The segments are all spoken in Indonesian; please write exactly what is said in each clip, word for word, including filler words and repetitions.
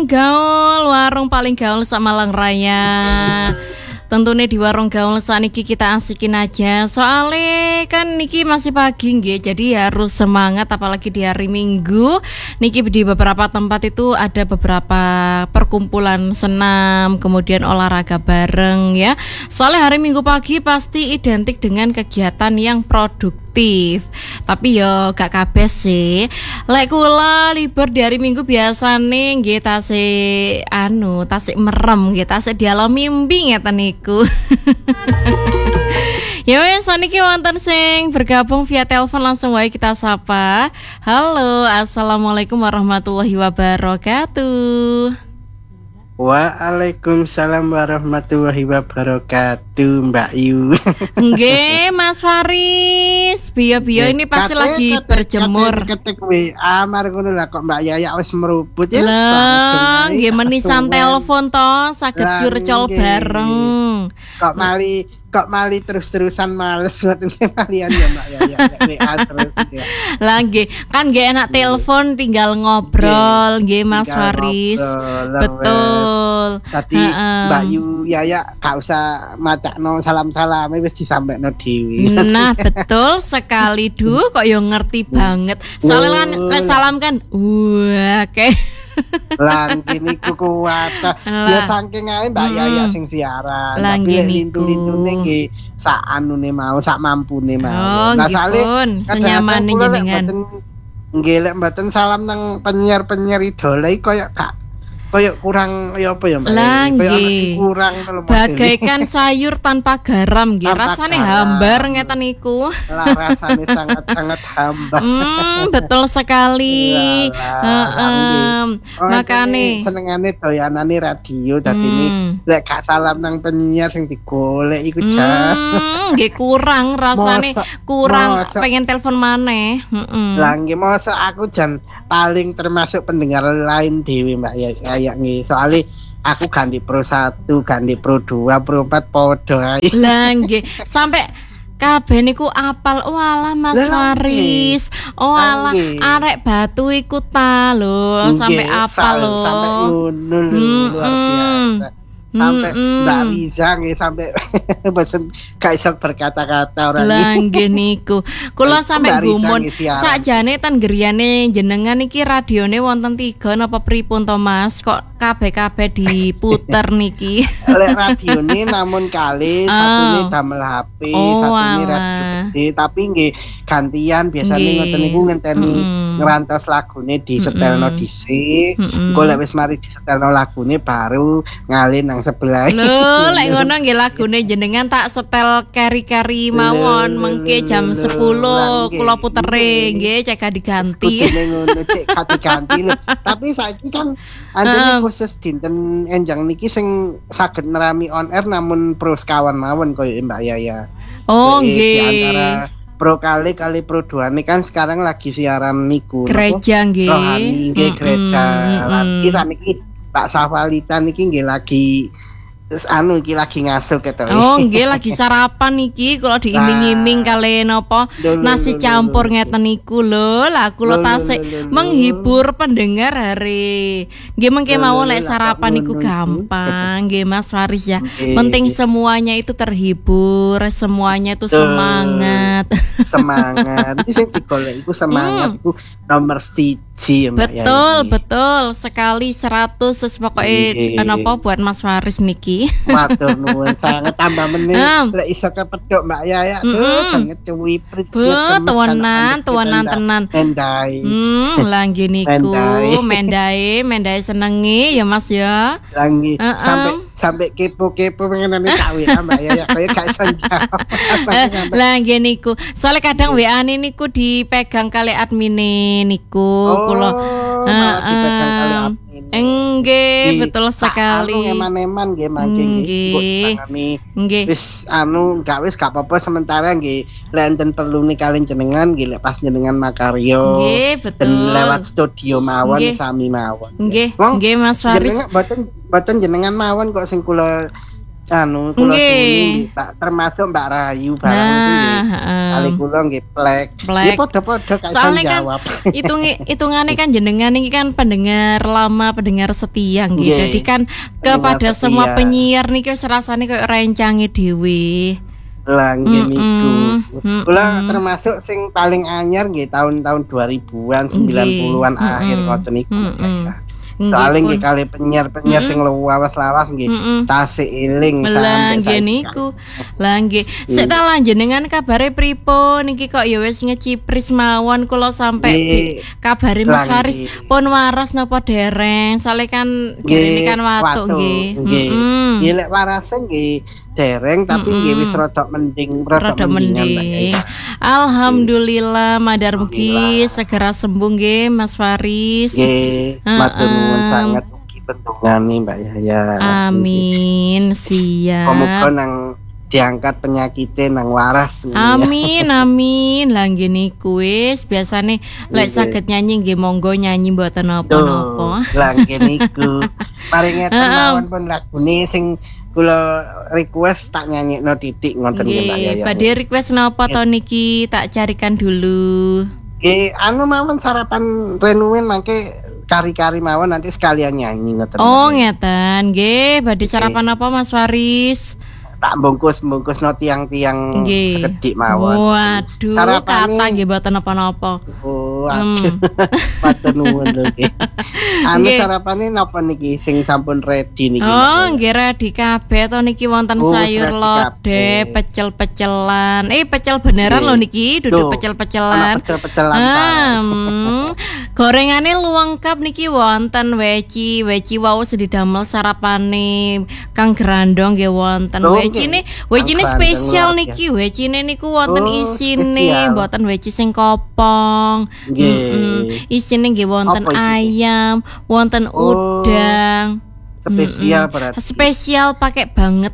Warung Gaul, warung paling gaul sak Malang Raya. Tentunya di warung gaul saat niki kita asikin aja. Soalnya kan niki masih pagi nggih, jadi harus semangat apalagi di hari Minggu. Niki di beberapa tempat itu ada beberapa perkumpulan senam, kemudian olahraga bareng ya. Soalnya hari Minggu pagi pasti identik dengan kegiatan yang produktif. Tapi yo gak kabeh sih. Lek kula libur di hari Minggu biasane nggih tasik anu, tasik merem nggih, tasik dialog mimpi ngeten niku. Ya wes niki wonten sing bergabung via telepon, langsung wae kita sapa. Halo, assalamualaikum warahmatullahi wabarakatuh. Waalaikumsalam warahmatullahi wabarakatuh, Mbak Yu. Nggih, Mas Faris. Bio-bio ini pasti kate, lagi kate, berjemur. Ketik W A mar ngono lah kok Mbak Yaya wis meruput ya. Lah, nggih menisan telepon to, saged curcol bareng. Kok mali kok mali terus-terusan males ngoten kalian ya Mbak Yaya. W A terus ya. Lah nggih, kan nggih enak telepon tinggal ngobrol nggih Mas Faris. Betul. Tadi Mbak Yu Yaya gak usah macakno salam-salame wis disampaikan dhewe. Nah, betul sekali. Duh, kok yo ngerti banget. Soalnya kan salam kan wah oke. Lan kini kuku wata ya saking ae Mbak Yaya sing siaran. Tapi lintu-lintune nggih sak anune mau, sak mampune mau. Oh, nah sale senyamane jenengan. Nggih lek mboten salam nang penyiar-penyiar idola iki koyo gak koyo kurang ya apa ya Mbak? Koyo kurang bagaikan sayur tanpa garam nggih. Rasane hambar ngeten niku. Lah rasane sangat-sangat hambar. Hmm, betul sekali. Heeh. Makane senengane doyanane radio dadine lek gak salam nang penyiar sing digolek iku jan. Nggih kurang rasane, kurang pengen telepon maneh. Heeh. Lah nggih mosok aku jan paling termasuk pendengar lain dewi Mbak ya kayak nih soalnya aku ganti pro satu, ganti pro dua, pro empat podo. Lah nggih sampai kabeh niku apal. Walah Mas Faris. Oh alah arek Batu iku ta lho sampai apal lho. Sampai ngono lho luar biasa. Sampai mm-mm. Mbak Riza nggih sampai bosen gak iso berkata-kata orang lah nggih niku. Kula sampe gumun sakjane tan griyane jenengan iki radione wonten tiga napa pripun to Mas? Kok kabeh-kabeh diputer niki? Lek radione namun kali oh. Satune damel H P, oh, satune radio gede, tapi nggih gantian biasane ngoten niku ngenteni mm. ngerantos lagune disetelno dhisik. Engko lek wis mari disetelno lagune baru ngalih nang sebelah. Lho, lek ngono nggih lagune jenengan tak setel keri-keri mawon mengke jam sepuluh kula putere nggih cek diganti. Ngono cek diganti lho. Tapi saiki kan antene khusus dinten enjang niki sing saged nerami on air namun pro sekawan mawon koyo Mbak Yaya. Oh nggih. Antara pro kali kali pro dua nih kan sekarang lagi siaran niku. Gereja nggih. Rohani nggih gereja. Lagi niki Pak Safalita niki nggih lagi anu iki lagi ngasuk keto. Oh, nggih lagi sarapan iki kalau diiming-iming kali napa nasi campur ngeten niku lho. Lah kula tasik menghibur pendengar hari. Nggih mengke mawon lek sarapan niku gampang nggih Mas Faris ya. Penting semuanya itu terhibur, semuanya itu semangat. Semangat. Iki sing digolek iku semangat iku nomor siji Mbak. Betul, betul sekali seratus wis pokoke napa buat Mas Faris niki. Matur nuwun sangat tambah meneh lek iso kepethuk Mbak Yaya tuh janget cuwi prit tuanan tuanan tenan mendai hmm lah nggih niku mendai mendai senengi ya Mas ya lagi sampai sampai kepo-kepo pengenane tak W A Mbak Yaya kaya gak iso jawab lah nggih niku soalnya kadang W A niku dipegang kali admine niku kula heeh enggih betul sekali. Anu eman-eman nggih mangke nggih. Nggih. Wis anu gak wis gak apa-apa sementara nggih lek enten perlune kalian jenengan nggih lek pas jenengan makaryo. Nggih betul. Lewat studio mawon sami mawon. Nggih. Nggih Mas Faris. Jenengan mboten mboten jenengan mawon kok sing kula anu kula suwuni tak termasuk Mbak Rahayu barang nah, itu nggih. Kali kula nggih plek. Nggih padha-padha kaya soalnya kan jawab. Hitung hitungane kan jenengan iki kan pendengar lama, pendengar setia nggih. Jadi kan kepada setia. Semua penyiar niki wis rasane koyo rencange dhewe. Lah nggih niku. Kula termasuk sing paling anyar nggih tahun-tahun dua ribuan, sembilan puluhan akhir ngoten niku. Soalnya nggih kali penyiar-penyiar sing lawas-lawas nggih tasih eling sampe saiki niku. Lah nggih, sik ta lan jenengan kabare pripun niki kok ya wis ngecipris mawon kula sampe kabare Mas Faris pun waras napa dereng. Soale kan kirine kan watuk nggih. Heeh. Nggih lek warase nggih dereng tapi nggih wis rada mending, rada mending. Alhamdulillah madar mugi segera sembuh nggih Mas Faris. Nggih, matur nuwun sangat mugi pendongane Mbak Yaya. Amin, siap. Semoga nang diangkat penyakitnya nang waras. Amin, amin. Lah nggih niku wis biasane lek saged nyanyi nggih monggo nyanyi mboten napa-napa. Lah nggih niku. Mari ngeten mawon pun lagune sing kula request tak nyanyikno titik ngoten nggih Mbak Yaya. Badhe request napa to niki tak carikan dulu. Nggih, anu mawon sarapan Renuen mangke kari-kari mawon nanti sekalian nyanyi ngoten. Oh, ngeten. Nggih, badhe sarapan apa Mas Faris? Tak bungkus-bungkus no tiang-tiang sekedik mawon. Waduh, sarapane kata nggih mboten napa-napa. Oh, aduh. Matur nuwun lho nggih. Anu sarapane napa niki sing sampun ready niki? Oh, nggih ready kabeh to niki wonten oh, sayur lodeh, pecel-pecelan. Eh, pecel beneran lho niki, duduk pecel-pecelan. Pecel-pecelan. Hmm. Gorengane lengkap niki wonten weci, weci wau sedidamel sarapane Kang Grandong nggih wonten. Wecine, wecine spesial niki, wecine niku wonten oh, isine, mboten weci sing kopong. Heeh. Isine nggih wonten ayam, wonten oh, udang. Spesial berarti. Spesial pakai banget.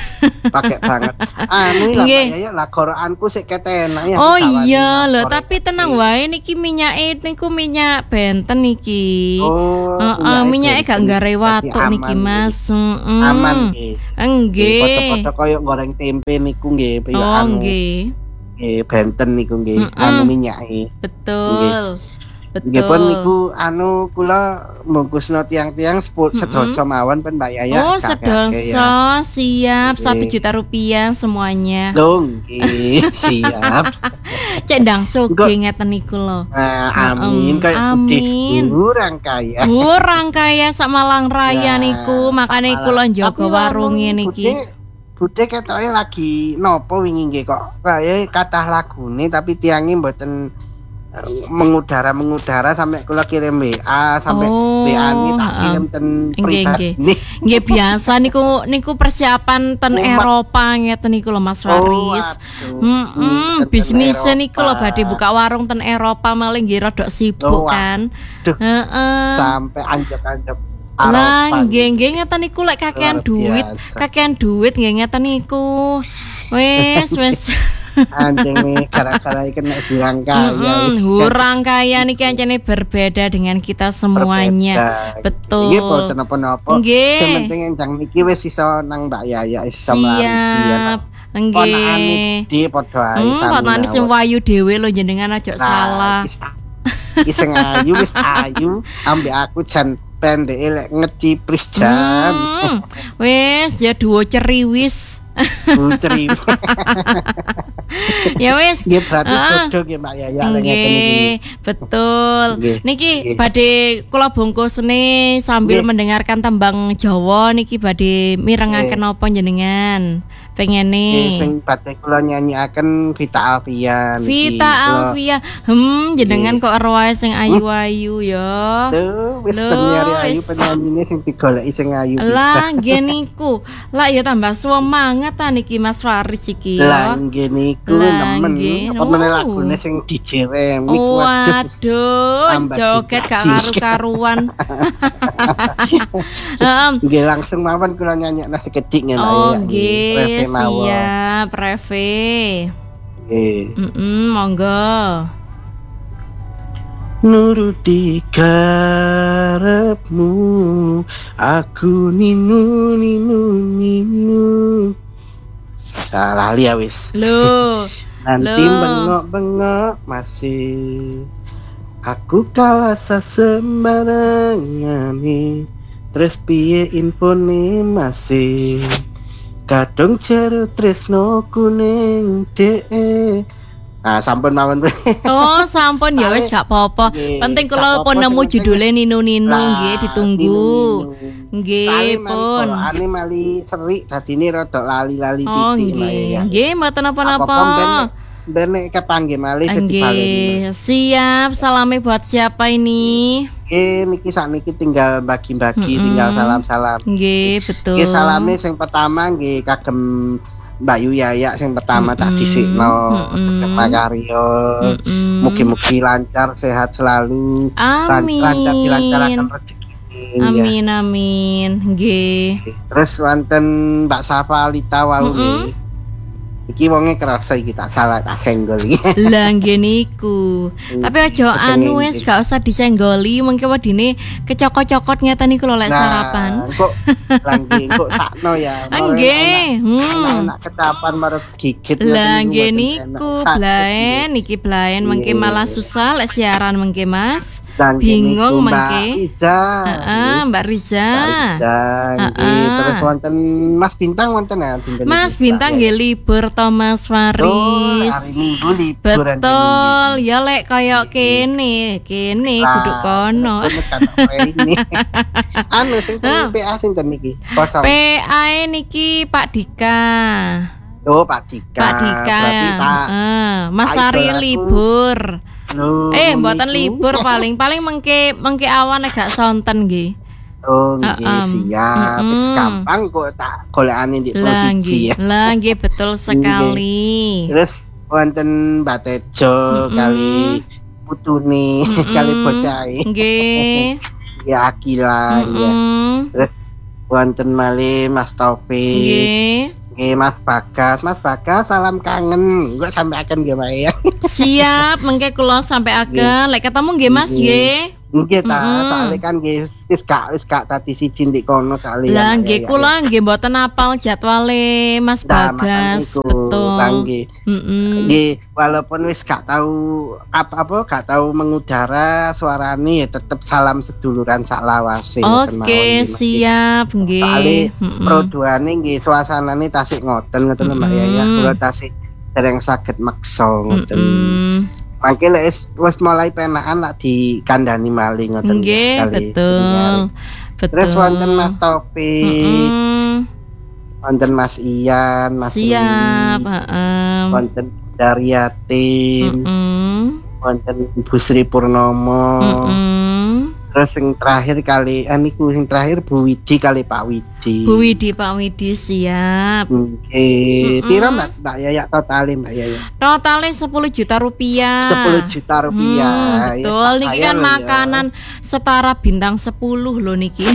Pakai banget. Anu lah ya lah gorokanku sik ketenak ya. Oh iya lho, tapi tenang wae niki minyake niku minyak benten niki. Oh, heeh, minyake gak nggare watuk niki Mas. Heeh. Aman nggih. Nggih. Foto-foto koyo goreng tempe niku nggih, piye anu. Oh nggih. Nggih, benten niku nggih, anu minyake. Betul. Betul. Nggih pun niku anu kula bungkusno tiang-tiang sedoso mawon pen Mbak Yaya. Oh, sedoso, siap satu juta rupiah semuanya. Lho nggih, siap. Cek ndang sugih ngeten niku lho. Nah, amin kaya amin. Kurang kaya. Kurang kaya sak Malang Raya niku, makane kula njaga warunge niki. Bude ketoke lagi nopo wingi nggih kok kaya kathah lagune tapi tiange mboten mengudara mengudara sampai kula kirim W A sampai oh, W A ini tak kirim ten pribadi. Nggih biasa niku niku persiapan ten oh, Eropa ngeten niku lho Mas Faris. Heeh, mm bisnis niku lho badhe buka warung ten Eropa malah nggih rada sibuk oh, kan. Heeh. Sampai anjak-anjak lah nggih nggih ngeten niku lek kakean duit, kakean duit nggih ngeten niku. Wes wes anjing nih gara-gara kena kurang kaya. Mm-hmm. Kurang kaya nih kancane berbeda dengan kita semuanya. Berbeda. Betul. Nggih boten napa-napa. Sing penting enjang niki wis iso nang Mbak Yaya iso siap. Nggih. Ponakane di padha ae sampeyan. Ponakane sing wayu dhewe lho jenengan aja salah. Iseng ayu wis ayu ambek aku jan pendek lek ngecipris jan. Hmm. Wis ya duo ceriwis. Ceri. Ya wis. Nggih berarti jodoh nggih Mbak Yaya ngeten iki. Betul. Nggih. Niki badhe kula bungkusne sambil nggih. Mendengarkan tembang Jawa niki badhe mirengaken napa jenengan? Pengene. Sing badhe kula nyanyikaken Vita Alfia niki. Vita Alfia. Hmm, jenengan kok ero wae sing ayu-ayu ya. Tuh, wis penyanyi ayu penyanyine sing digoleki sing ayu bisa. Lah nggih niku. Lah ya tambah semangat ta niki Mas Faris iki ya. Lah nggih niku nemen. Apa meneh lagune sing D J remix waduh. Joget gak karu-karuan. Heeh. Nggih langsung mawon kula nyanyekna sekedhik ngene ya. Oh nggih. Siap, Reve. Nggih. Heeh, monggo. nuruti karepmu, aku ninu ninu ninu. Salah ya wis. Loh. Nanti bengok-bengok masih, aku kalah sembarangan nih. Terus piye infone masih, kadung ceru tresno kuning de. Nah, sampun mawon. Oh, sampun ya wis gak apa-apa. Penting kalau pun nemu judulnya Ninu-ninu nggih ditunggu. Nggih pun. Ane mali serik dadine rada lali-lali titik. Oh nggih. Nggih mboten napa-napa. Ben nek kepanggih malih sedipaleni. Siap, salame buat siapa ini? Nggih, niki sakniki tinggal bagi-bagi, tinggal salam-salam. Nggih, betul. Nggih, salame sing pertama nggih kagem Mbak Yu Yaya sing pertama mm -mm. tak dhisikno Sugeng Makarya. Mugi-mugi lancar sehat selalu. Amin. Lancar dilancarkan rezeki. Amin ya. Amin. Nggih. Terus wonten Mbak Safa Alita wau nggih. Iki wonge kerasa iki tak salah tak senggol iki. Lah nggih niku. Tapi aja anu wis gak usah disenggoli mengke wedine kecokot-cokot ngeten niku lho lek sarapan. Kok lah nggih kok sakno ya. Nggih. Hmm. Enak kecapan marep gigit. Lah nggih niku blaen iki blaen mengke malah susah lek siaran mengke Mas. Bingung mengke. Heeh, Mbak Riza. Heeh. Terus wonten Mas Bintang wonten ya Bintang. Mas Bintang nggih libur Thomas Faris. Oh, hari Minggu libur. Betul, ya lek kayak kene, kene kudu kono. Anu sing P A sing niki. P A niki Pak Dika. Oh, Pak Dika. Pak Dika. Berarti Pak. Uh, Mas Ari libur. Loh, eh, mboten libur paling-paling mengke mengke awan gak sonten nggih. Oh nggih um, siap, wis mm. gampang kok tak golekane di posisi ya. Lah nggih betul sekali. Terus wonten Mbak Tejo mm -mm. kali putune mm -mm. kali bocahe. Nggih. Ya Akila mm -mm. ya. Terus wonten malih Mas Taufik. Nggih. Nggih Mas Bagas, Mas Bagas salam kangen. Engko sampe akan nggih Mbak ya. Siap, mengke kula sampe akan. Lek ketemu nggih Mas nggih. Nggih ta, soalnya kan nggih wis gak wis gak tadi siji ndek kono soalnya. Lah nggih kula nggih mboten apal jadwale Mas Bagas. Betul. Nggih. Nggih, walaupun wis gak tahu apa apa gak tahu mengudara suarane ya tetep salam seduluran sak lawase. Oke, siap nggih. Soale produane nggih suasanane tasik ngoten ngoten Mbak Yaya. Kula tasik dereng saged maksa ngoten. Mangke lek wis mulai penakan lak dikandani malih ngoten. Nggih, betul. Betul. Terus wonten Mas Taufik. Wonten Mas Ian, Mas Siap, heeh. Wonten Daryatin. Wonten Bu Sri Purnomo. Terus yang terakhir kali, eh niku yang terakhir Bu Widi kali Pak Widi. Bu Widi, Pak Widi siap. Oke, okay. Piro Mbak, Mbak Yaya totalnya Mbak Yaya? Totalnya sepuluh juta rupiah. sepuluh juta rupiah. Hmm, betul, ya, niki kan makanan ya. Setara bintang sepuluh loh niki.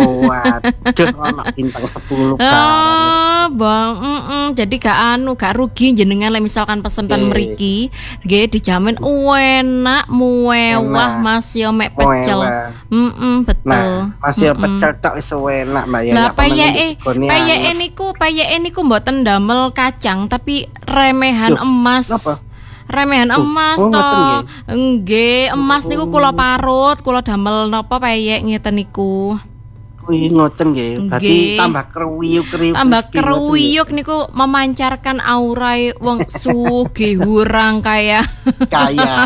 Waduh, anak bintang sepuluh kan. Oh, bang, mm -mm. Jadi gak anu, gak rugi jenengan lah misalkan pesentan okay. Meriki, gak dijamin enak, muewah, masih mek pecel. Mm -mm, betul. Nah, masih mm -mm. pecel tok wis enak Mbak ya. Lah payeke, payeke niku, payeke niku mboten damel kacang tapi remehan Duh, emas. Apa? Remehan uh, emas oh, toh. Nggih, emas niku kula parut, kula damel napa payek ngeten niku. Kuwi ngoten nggih. Berarti tambah keruyuk-keruyuk. Tambah keruyuk niku memancarkan aura wong sugih hurang kaya. Kaya.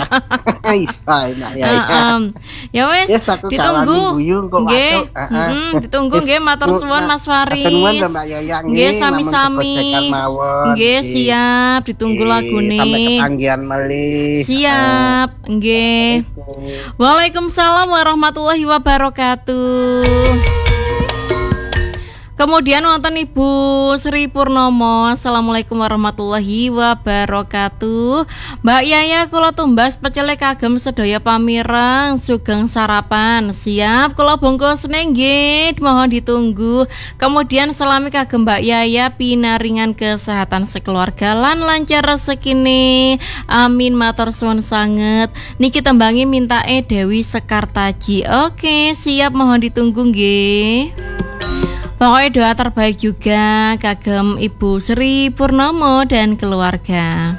Isa enak ya. Ya wis, ditunggu. Nggih. Heeh, ditunggu nggih matur suwun Mas Faris. Nggih sami-sami. Nggih siap, ditunggu lagune. Sampai ketanggihan malih. Siap, nggih. Waalaikumsalam warahmatullahi wabarakatuh. Kemudian wonten Ibu Sri Purnomo, assalamualaikum warahmatullahi wabarakatuh. Mbak Yaya kula tumbas pecele kagem sedaya pamireng sugeng sarapan. Siap kula bungkus nggih, mohon ditunggu. Kemudian salami kagem Mbak Yaya pinaringan kesehatan sekeluarga lan lancar rezekine. Amin matur suwun sanget. Niki tembangi mintae Dewi Sekartaji. Oke, siap mohon ditunggu nggih. Pokoknya doa terbaik juga kagem Ibu Sri Purnomo dan keluarga.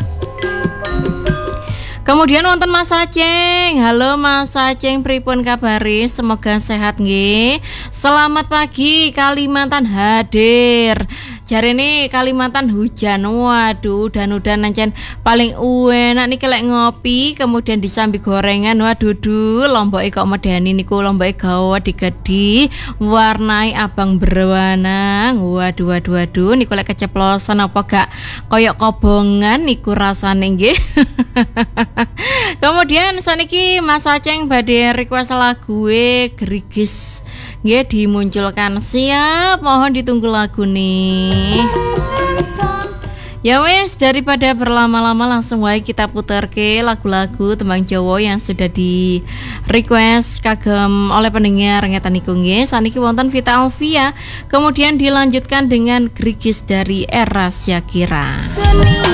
Kemudian wonten Mas Aceng. Halo Mas Aceng, pripun kabari? Semoga sehat nggih. Selamat pagi Kalimantan hadir. Jarene Kalimantan hujan. Waduh, udan-udan nancen paling enak niki lek ngopi kemudian disambi gorengan. Waduh, duh, lomboke kok medeni niku lomboke gawa digedi warnai abang berwarna. Waduh, waduh, waduh, niku lek keceplosan apa gak koyok kobongan niku rasane nggih. Kemudian saniki Mas Aceng badhe request lagu e Grigis nggih dimunculkan. Siap, mohon ditunggu lagu nih. Ya wes, daripada berlama-lama langsung wae kita puterke lagu-lagu tembang Jawa yang sudah di request kagem oleh pendengar ngeten niku nggih. Saniki wonten Vita Alvia, kemudian dilanjutkan dengan Grigis dari Era Syakira.